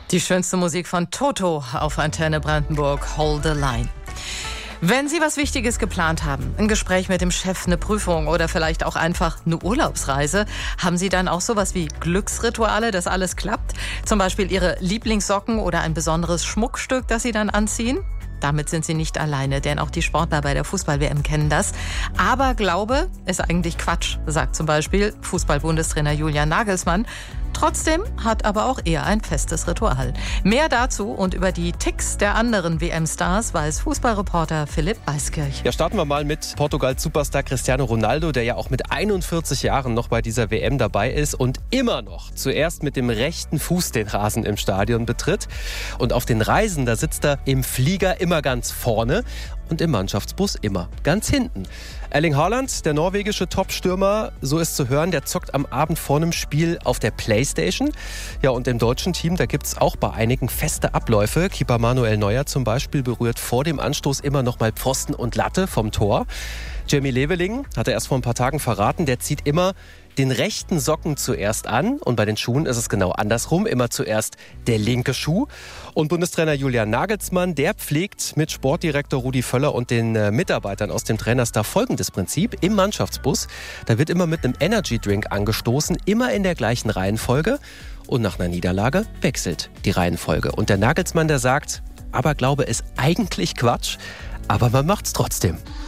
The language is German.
Die schönste Musik von Toto auf Antenne Brandenburg, Hold the Line. Wenn Sie was Wichtiges geplant haben, ein Gespräch mit dem Chef, eine Prüfung oder vielleicht auch einfach eine Urlaubsreise, haben Sie dann auch sowas wie Glücksrituale, dass alles klappt? Zum Beispiel Ihre Lieblingssocken oder ein besonderes Schmuckstück, das Sie dann anziehen? Damit sind Sie nicht alleine, denn auch die Sportler bei der Fußball-WM kennen das. Aber Glaube ist eigentlich Quatsch, sagt zum Beispiel Fußball-Bundestrainer Julian Nagelsmann. Trotzdem hat aber auch er ein festes Ritual. Mehr dazu und über die Ticks der anderen WM-Stars weiß Fußballreporter Philipp Weiskirch. Ja, starten wir mal mit Portugals Superstar Cristiano Ronaldo, der ja auch mit 41 Jahren noch bei dieser WM dabei ist und immer noch zuerst mit dem rechten Fuß den Rasen im Stadion betritt. Und auf den Reisen, da sitzt er im Flieger immer ganz vorne und im Mannschaftsbus immer ganz hinten. Erling Haaland, der norwegische Top-Stürmer, so ist zu hören, der zockt am Abend vor einem Spiel auf der Playstation. Ja, und im deutschen Team, da gibt es auch bei einigen feste Abläufe. Keeper Manuel Neuer zum Beispiel berührt vor dem Anstoß immer noch mal Pfosten und Latte vom Tor. Jamie Leveling, hat er erst vor ein paar Tagen verraten, der zieht immer den rechten Socken zuerst an. Und bei den Schuhen ist es genau andersrum. Immer zuerst der linke Schuh. Und Bundestrainer Julian Nagelsmann, der pflegt mit Sportdirektor Rudi Völler und den Mitarbeitern aus dem Trainerstab folgendes Prinzip. Im Mannschaftsbus, da wird immer mit einem Energy-Drink angestoßen, immer in der gleichen Reihenfolge. Und nach einer Niederlage wechselt die Reihenfolge. Und der Nagelsmann, der sagt, aber Glaube ist eigentlich Quatsch, aber man macht's trotzdem.